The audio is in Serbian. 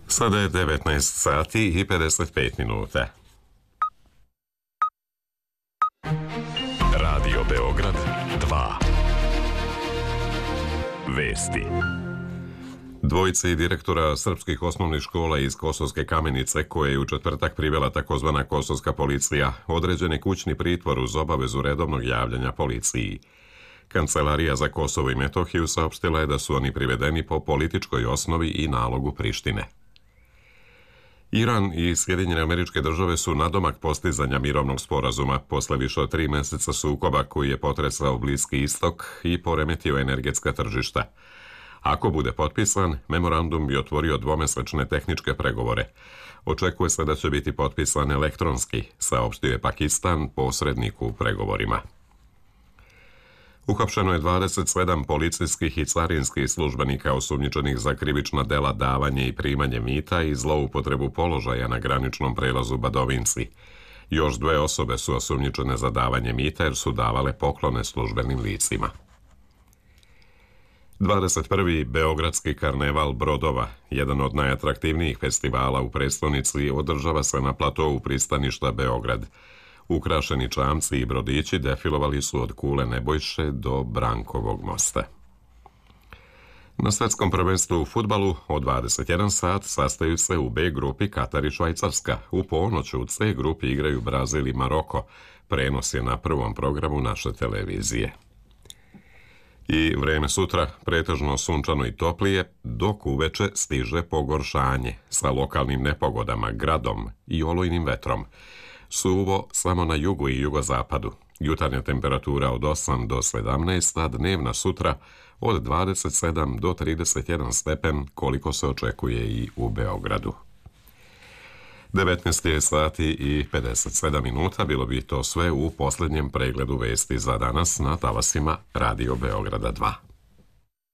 Sada je 19 sati i 55 minuta. Radio Beograd 2. Vesti. Dvojici direktora srpskih osnovnih škola iz Kosovske Kamenice, koje je u četvrtak privela takozvana kosovska policija, određen je kućni pritvor uz obavezu redovnog javljanja policiji. Kancelarija za Kosovo i Metohiju saopštila je da su oni privedeni po političkoj osnovi i nalogu Prištine. Iran i Sjedinjene Američke Države su nadomak postizanja mirovnog sporazuma posle više od 3 meseca sukoba koji je potresao Bliski istok i poremetio energetska tržišta. Ako bude potpisan, memorandum bi otvorio dvomesečne tehničke pregovore. Očekuje se da će biti potpisan elektronski, saopštio je Pakistan, posrednik u pregovorima. Uhapšeno je 27 policijskih i carinskih službenika osumnjičenih za krivična dela davanje i primanje mita i zloupotrebu položaja na graničnom prelazu Badovinci. Još 2 osobe su osumnjičene za davanje mita jer su davale poklone službenim licima. 21. Beogradski karneval brodova, jedan od najatraktivnijih festivala u prestonici, održava se na platovu pristaništa Beograd. Ukrašeni čamci i brodići defilovali su od Kule Nebojše do Brankovog mosta. Na svetskom prvenstvu u fudbalu od 21 sat sastaju se u B grupi Katar i Švajcarska. U ponoć u C grupi igraju Brazil i Maroko. Prenos je na prvom programu naše televizije. I vreme sutra pretežno sunčano i toplije, dok uveče stiže pogoršanje sa lokalnim nepogodama, gradom i olujnim vetrom. Suvo samo na jugu i jugozapadu. Jutarnja temperatura od 8 do 17, a dnevna sutra od 27 do 31 stepen, koliko se očekuje i u Beogradu. 19 sati i 57 minuta, bilo bi to sve u posljednjem pregledu vesti za danas na talasima Radio Beograda 2.